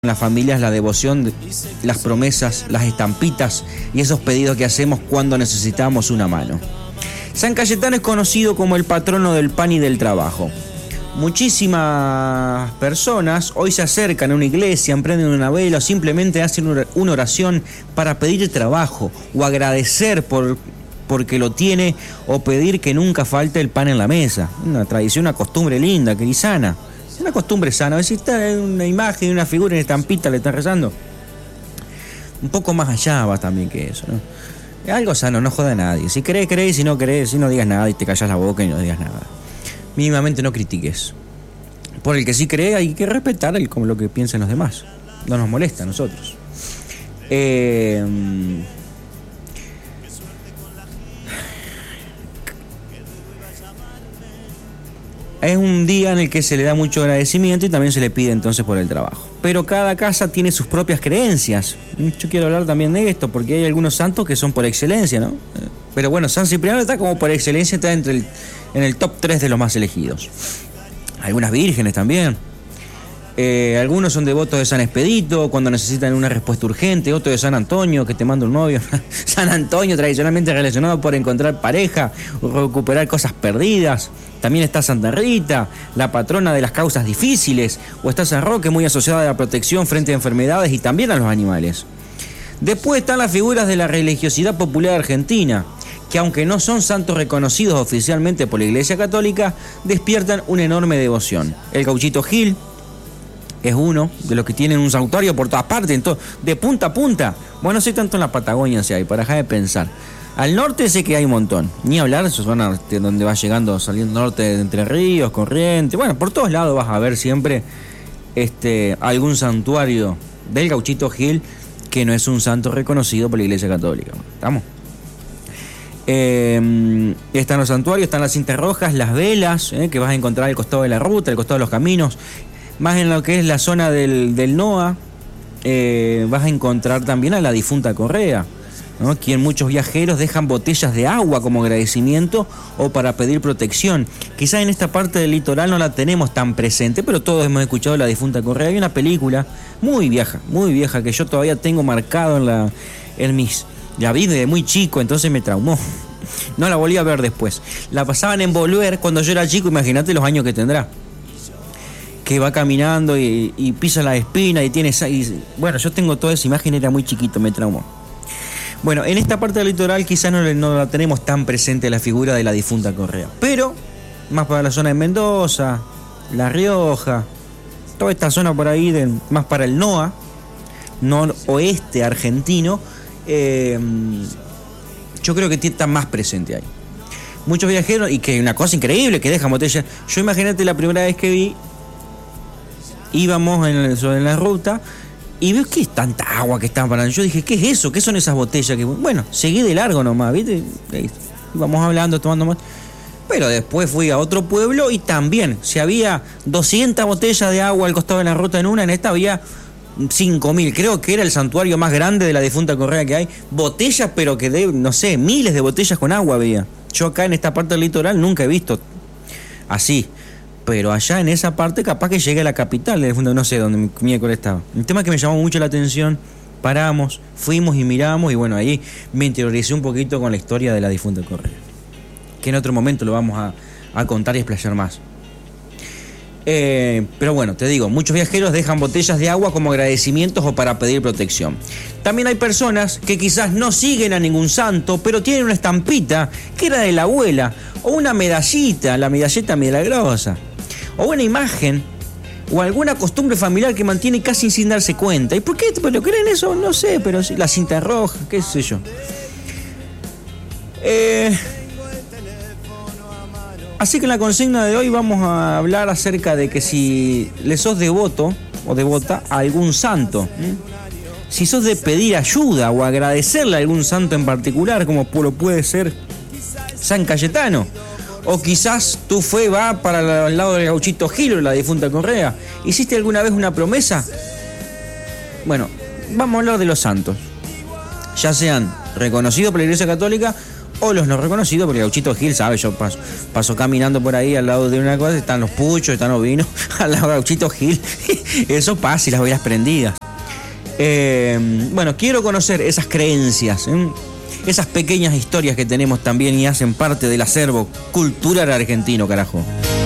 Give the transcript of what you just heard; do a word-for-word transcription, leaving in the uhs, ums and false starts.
en las familias la devoción, las promesas, las estampitas y esos pedidos que hacemos cuando necesitamos una mano. San Cayetano es conocido como el patrono del pan y del trabajo. Muchísimas personas hoy se acercan a una iglesia, emprenden una vela o simplemente hacen una oración para pedir trabajo o agradecer por, porque lo tiene o pedir que nunca falte el pan en la mesa. Una tradición, una costumbre linda, que sana. Una costumbre sana. A ver si está en una imagen, una figura, en estampita, le están rezando. Un poco más allá va también que eso, ¿no? Algo sano, no joda a nadie. Si querés, querés, si no querés, si no digas nada y te callas la boca y no digas nada. Mínimamente no critiques. Por el que sí cree hay que respetar el, como lo que piensan los demás. No nos molesta a nosotros. Eh... Es un día en el que se le da mucho agradecimiento y también se le pide entonces por el trabajo. Pero cada casa tiene sus propias creencias. Yo quiero hablar también de esto porque hay algunos santos que son por excelencia, ¿no? Pero bueno, San Cipriano está como por excelencia, está entre el, en el top tres de los más elegidos. Algunas vírgenes también. Eh, algunos son devotos de San Expedito cuando necesitan una respuesta urgente. Otro de San Antonio, que te manda un novio. San Antonio, tradicionalmente relacionado por encontrar pareja o recuperar cosas perdidas. También está Santa Rita, la patrona de las causas difíciles. O está San Roque, muy asociada a la protección frente a enfermedades y también a los animales. Después están las figuras de la religiosidad popular argentina, que aunque no son santos reconocidos oficialmente por la Iglesia Católica, despiertan una enorme devoción. El Gauchito Gil es uno de los que tienen un santuario por todas partes, en to- de punta a punta. Bueno, no sé tanto en la Patagonia si hay, para dejar de pensar. Al norte sé que hay un montón. Ni hablar, eso van a donde va llegando, saliendo norte de Entre Ríos, Corrientes. Bueno, por todos lados vas a ver siempre este, algún santuario del Gauchito Gil que no es un santo reconocido por la Iglesia Católica. ¿Estamos? Eh, están los santuarios, están las cintas rojas, las velas, eh, que vas a encontrar al costado de la ruta, al costado de los caminos. Más en lo que es la zona del, del N O A, eh, vas a encontrar también a la difunta Correa, ¿no? Quien muchos viajeros dejan botellas de agua como agradecimiento o para pedir protección. Quizás en esta parte del litoral no la tenemos tan presente, pero todos hemos escuchado la difunta Correa. Hay una película muy vieja, muy vieja, que yo todavía tengo marcado en, la, en mis... La vi desde muy chico, entonces me traumó. No la volví a ver después. La pasaban en Volver cuando yo era chico, imagínate los años que tendrá. Que va caminando y, y pisa la espina y tiene esa... Y, bueno, yo tengo toda esa imagen, era muy chiquito, me traumó. Bueno, en esta parte del litoral quizás no, no la tenemos tan presente la figura de la difunta Correa. Pero, más para la zona de Mendoza, La Rioja, toda esta zona por ahí, de, más para el N O A, noroeste argentino, eh, yo creo que está más presente ahí. Muchos viajeros, y que una cosa increíble, que dejan botellas. Yo imagínate la primera vez que vi, íbamos en, el, en la ruta y veo que es tanta agua que estaban parando. Yo dije, ¿qué es eso? ¿Qué son esas botellas? Que bueno, seguí de largo nomás, ¿viste? Íbamos hablando, tomando más. Pero después fui a otro pueblo y también, si había doscientas botellas de agua al costado de la ruta en una, en esta había cinco mil. Creo que era el santuario más grande de la difunta Correa que hay. Botellas, pero que de, no sé, miles de botellas con agua había. Yo acá en esta parte del litoral nunca he visto así. Pero allá en esa parte capaz que llegue a la capital, no sé dónde miércoles estaba. El tema es que me llamó mucho la atención, paramos, fuimos y miramos y bueno, ahí me interioricé un poquito con la historia de la difunta Correa, que en otro momento lo vamos a, a contar y explayar más. Eh, pero bueno, te digo, muchos viajeros dejan botellas de agua como agradecimientos o para pedir protección. También hay personas que quizás no siguen a ningún santo, pero tienen una estampita que era de la abuela, o una medallita, la medalleta milagrosa, o una imagen, o alguna costumbre familiar que mantiene casi sin darse cuenta. ¿Y por qué? ¿Pero creen eso? No sé, pero sí, la cinta roja, qué sé yo. Eh... Así que en la consigna de hoy vamos a hablar acerca de que si le sos devoto o devota a algún santo, ¿eh? Si sos de pedir ayuda o agradecerle a algún santo en particular, como lo puede ser San Cayetano, o quizás tu fe va para el lado del Gauchito Gil o la difunta Correa. ¿Hiciste alguna vez una promesa? Bueno, vamos a hablar de los santos, ya sean reconocidos por la Iglesia Católica o los no reconocidos, porque Gauchito Gil, ¿sabes? Yo paso, paso caminando por ahí al lado de una cosa, están los puchos, están los vinos, al lado de Gauchito Gil, Eso pasa y las velas prendidas. Eh, bueno, quiero conocer esas creencias, ¿eh? Esas pequeñas historias que tenemos también y hacen parte del acervo cultural argentino, carajo.